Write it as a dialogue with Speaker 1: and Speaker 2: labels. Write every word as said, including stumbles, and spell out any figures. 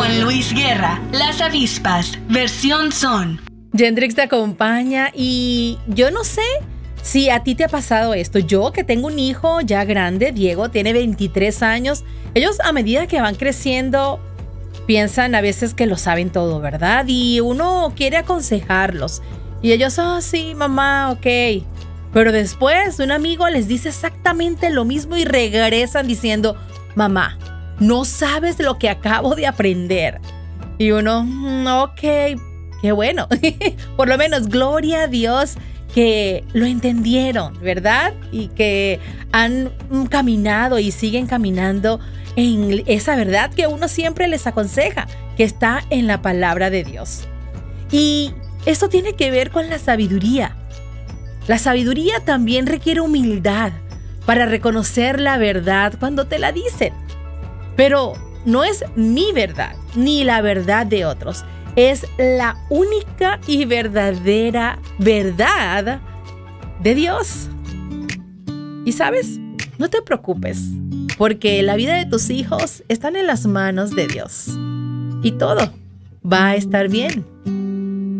Speaker 1: Con Luis Guerra, Las Avispas, versión son.
Speaker 2: Yendrix te acompaña y yo no sé si a ti te ha pasado esto. Yo que tengo un hijo ya grande, Diego, tiene veintitrés años. Ellos a medida que van creciendo piensan a veces que lo saben todo, ¿verdad? Y uno quiere aconsejarlos. Y ellos, oh sí, mamá, ok. Pero después un amigo les dice exactamente lo mismo y regresan diciendo, mamá, no sabes lo que acabo de aprender. Y uno, mm, ok, qué bueno. Por lo menos, gloria a Dios que lo entendieron, ¿verdad? Y que han caminado y siguen caminando en esa verdad que uno siempre les aconseja, que está en la palabra de Dios. Y esto tiene que ver con la sabiduría. La sabiduría también requiere humildad para reconocer la verdad cuando te la dicen. Pero no es mi verdad, ni la verdad de otros. Es la única y verdadera verdad de Dios. Y sabes, no te preocupes, porque la vida de tus hijos están en las manos de Dios. Y todo va a estar bien.